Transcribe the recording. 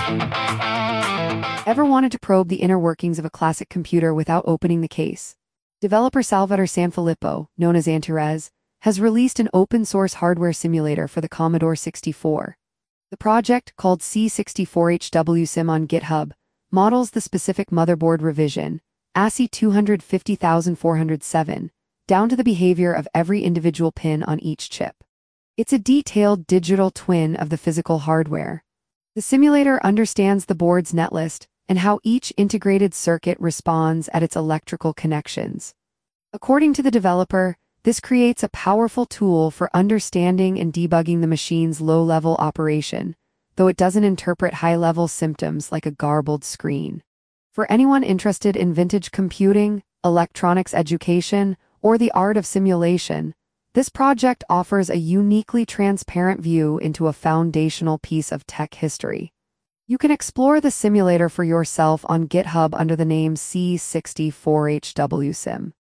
Ever wanted to probe the inner workings of a classic computer without opening the case? Developer Salvador Sanfilippo, known as Antares, has released an open-source hardware simulator for the Commodore 64. The project, called C64HWSIM on GitHub, models the specific motherboard revision, ASCII 250407, down to the behavior of every individual pin on each chip. It's a detailed digital twin of the physical hardware. The simulator understands the board's netlist and how each integrated circuit responds at its electrical connections. According to the developer, this creates a powerful tool for understanding and debugging the machine's low-level operation, though it doesn't interpret high-level symptoms like a garbled screen. For anyone interested in vintage computing, electronics education, or the art of simulation, this project offers a uniquely transparent view into a foundational piece of tech history. You can explore the simulator for yourself on GitHub under the name C64HWSIM.